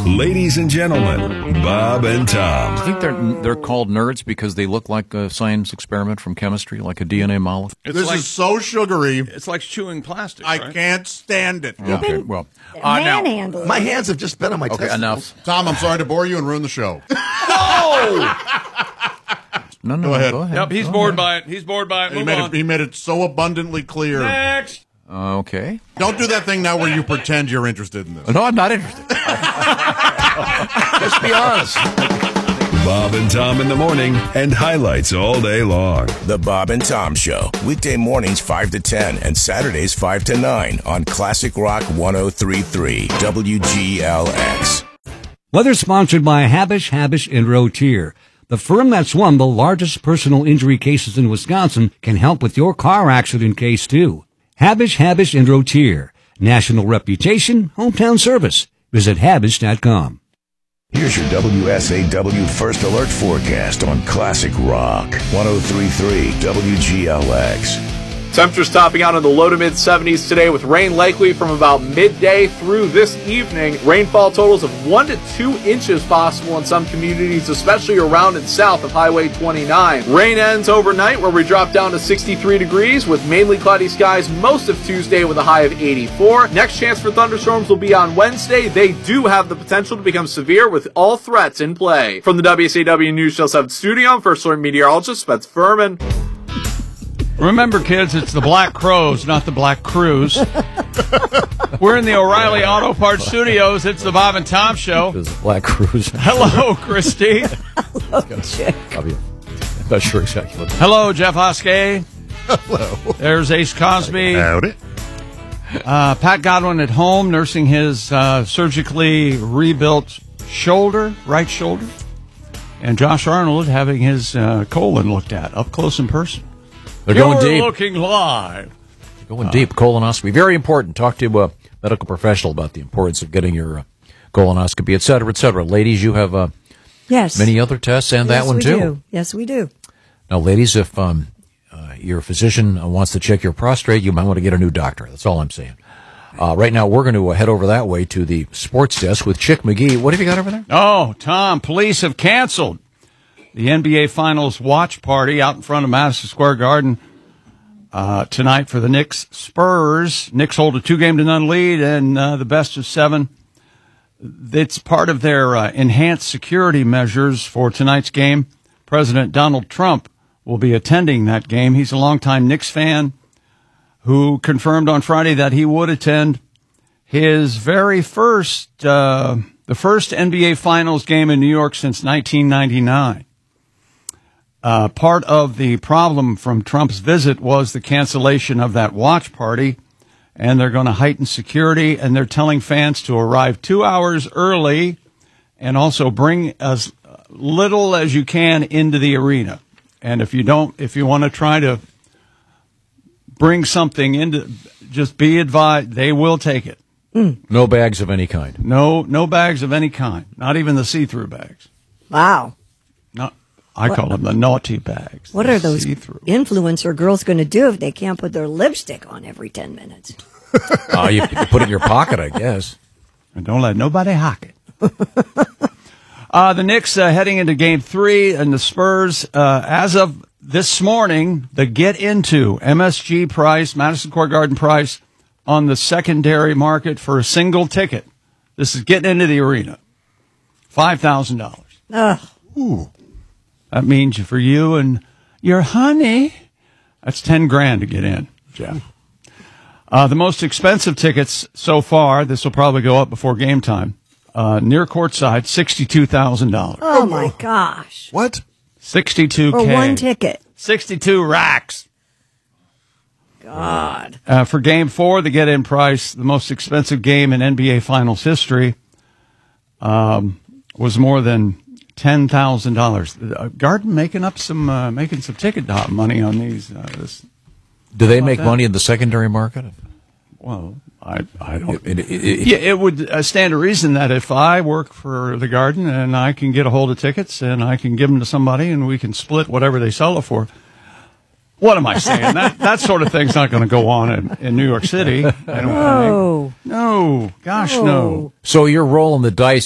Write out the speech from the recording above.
Ladies and gentlemen, Bob and Tom. I think they're called nerds because they look like a science experiment from chemistry, like a DNA molecule. This is so sugary. It's like chewing plastic. I can't stand it. Okay, well, Manhandle. My hands have just been on my okay, testicles. enough. Tom, I'm sorry to bore you and ruin the show. No, Go ahead. Yep, he's bored by it. He's bored by it. Move on. He made it so abundantly clear. Next. Okay. Don't do that thing now where you pretend you're interested in this. No, I'm not interested. Just be honest. Bob and Tom in the morning and highlights all day long. The Bob and Tom Show, weekday mornings 5 to 10 and Saturdays 5 to 9 on Classic Rock 103.3 WGLX. Weather sponsored by Habish, and Rotier. The firm that's won the largest personal injury cases in Wisconsin can help with your car accident case, too. Habish, and Rotier. National reputation, hometown service. Visit Habish.com. Here's your WSAW First Alert forecast on Classic Rock 103.3 WGLX. Temperatures topping out in the low to mid 70s today with rain likely from about midday through this evening. Rainfall totals of 1 to 2 inches possible in some communities, especially around and south of Highway 29. Rain ends overnight where we drop down to 63 degrees with mainly cloudy skies most of Tuesday with a high of 84. Next chance for thunderstorms will be on Wednesday. They do have the potential to become severe with all threats in play. From the WSAW News Channel 7 studio, I'm First Alert meteorologist Spence Furman. Remember, kids, it's the Black Crows, not the Black Crews. We're in the O'Reilly Auto Parts Studios. It's the Bob and Tom Show. This is Black Cruise. Hello, Christy. Hello, Chick. I'm not sure exactly what. Hello, Jeff Hoskey. Hello. There's Ace Cosby. Howdy. Pat Godwin at home nursing his surgically rebuilt right shoulder. And Josh Arnold having his colon looked at up close and personal. They're going deep. Looking live. Going deep. Colonoscopy. Very important. Talk to a medical professional about the importance of getting your colonoscopy, et cetera, et cetera. Ladies, you have Yes. many other tests and that one, too. Do. Yes, we do. Now, ladies, if your physician wants to check your prostate, you might want to get a new doctor. That's all I'm saying. Right now, we're going to head over that way to the sports desk with Chick McGee. What have you got over there? Oh, Tom, police have canceled the NBA Finals watch party out in front of Madison Square Garden tonight for the Knicks Spurs. Knicks hold a 2-0 lead and the best of 7. It's part of their enhanced security measures for tonight's game. President Donald Trump will be attending that game. He's a longtime Knicks fan who confirmed on Friday that he would attend his very first, the first NBA Finals game in New York since 1999. Part of the problem from Trump's visit was the cancellation of that watch party, and they're going to heighten security, and they're telling fans to arrive 2 hours early and also bring as little as you can into the arena. And if you want to try to bring something into, just be advised, they will take it. No bags of any kind. No bags of any kind, not even the see-through bags. Wow. I call them the naughty bags. What are those see-through influencer girls going to do if they can't put their lipstick on every 10 minutes? You put it in your pocket, I guess. And don't let nobody hack it. The Knicks heading into Game 3, and the Spurs, as of this morning, the get into MSG price, Madison Square Garden price, on the secondary market for a single ticket. This is getting into the arena. $5,000. Ugh. Ooh. That means for you and your honey, that's $10,000 to get in, Jeff. The most expensive tickets so far, this will probably go up before game time, near courtside, $62,000. Oh, my gosh. What? $62K. For one ticket. 62 racks. God. For Game 4, the get-in price, the most expensive game in NBA Finals history, was more than $10,000. Garden making some ticket money on these. Do they make money in the secondary market? Well, I don't. It would stand to reason that if I work for the Garden and I can get a hold of tickets and I can give them to somebody and we can split whatever they sell it for. What am I saying? That sort of thing's not going to go on in New York City. I don't think. No. Gosh, no. So you're rolling the dice